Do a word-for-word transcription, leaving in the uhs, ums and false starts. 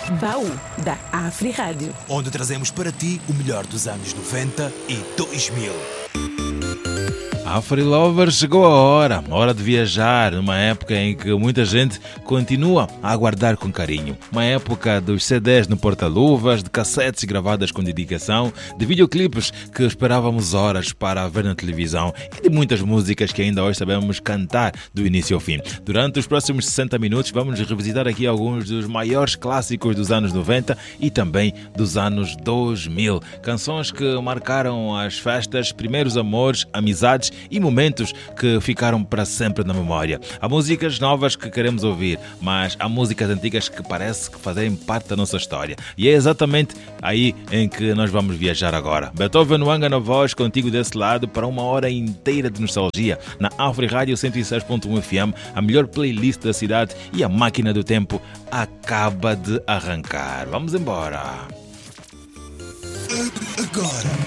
Baú da Afri Rádio, onde trazemos para ti o melhor dos anos noventa e dois mil. Afri Lover, chegou a hora, hora de viajar, numa época em que muita gente continua a aguardar com carinho. Uma época dos C Ds no porta-luvas, de cassetes gravadas com dedicação, de videoclipes que esperávamos horas para ver na televisão e de muitas músicas que ainda hoje sabemos cantar do início ao fim. Durante os próximos sessenta minutos vamos revisitar aqui alguns dos maiores clássicos dos anos noventa e também dos anos dois mil. Canções que marcaram as festas, primeiros amores, amizades e momentos que ficaram para sempre na memória. Há músicas novas que queremos ouvir, mas há músicas antigas que parece que fazem parte da nossa história. E é exatamente aí em que nós vamos viajar agora. Beethoven Wanga na voz, contigo desse lado, para uma hora inteira de nostalgia, na Afri Rádio cento e seis ponto um F M, a melhor playlist da cidade, e a máquina do tempo acaba de arrancar. Vamos embora. Agora,